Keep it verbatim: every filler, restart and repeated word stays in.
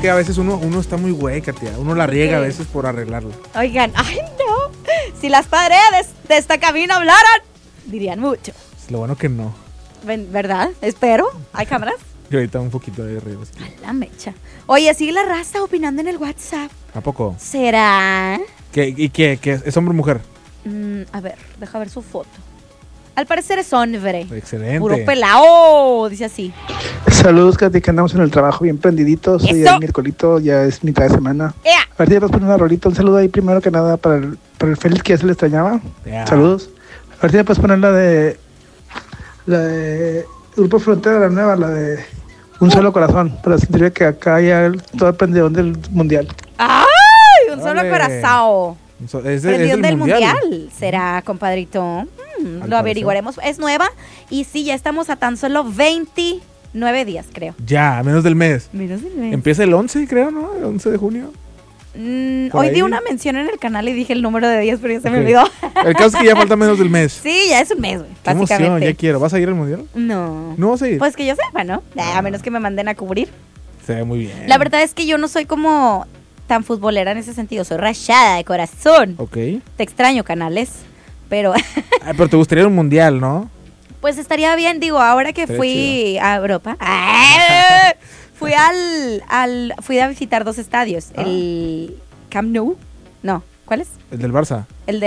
que a veces uno, uno está muy güey, Katia. Uno la riega a veces por arreglarla. Oigan, ay no. Si las paredes de esta cabina hablaran, dirían mucho. Lo bueno que no. ¿Verdad? Espero. ¿Hay cámaras? Y ahorita un poquito de arriba. A la mecha. Oye, sigue la raza opinando en el WhatsApp. ¿A poco? ¿Será? ¿Qué, ¿Y qué, qué? ¿Es hombre o mujer? Mm, a ver, deja ver su foto. Al parecer es hombre. Excelente. Puro pelao, dice así. Saludos, Katy, que andamos en el trabajo bien prendiditos. Hoy ¡Eso! es miércolito, ya es mitad de semana. ¡Ea! A ver si nos ponen una rolita. Un saludo ahí primero que nada para el, para el Félix, que ya se le extrañaba. Yeah. Saludos. A ver si me puedes poner la de... La de... Grupo Frontera, la nueva, la de... Un solo corazón, para sentir que acá ya el- todo el prendidón del mundial. ¡Ay! Un solo Órale. corazón. So- Es, de, es Prendido del, del mundial. mundial. ¿Será, compadrito? Mm, Al lo averiguaremos. Es nueva. Y sí, ya estamos a tan solo veintinueve días, creo. Ya, menos del mes. Menos del mes. Empieza el once, creo, ¿no? El once de junio. Mm, por hoy ahí. di una mención en el canal y dije el número de días, pero ya se me Ok. olvidó. El caso es que ya falta menos del mes. Sí, ya es un mes, güey. Qué emoción, Básicamente. ya quiero. ¿Vas a ir al mundial? No. ¿No vas a ir? Pues que yo sepa, ¿no? A menos que me manden a cubrir. Se ve muy bien. La verdad es que yo no soy como tan futbolera en ese sentido. Soy rayada de corazón. Ok. Te extraño, canales. Pero Ay, pero te gustaría un mundial, ¿no? pues estaría bien, digo, ahora que Estaría fui a Europa. ¡Ah! Fui al, al. Fui a visitar dos estadios. Ah. El Camp Nou. No, ¿cuál es? El del Barça. El de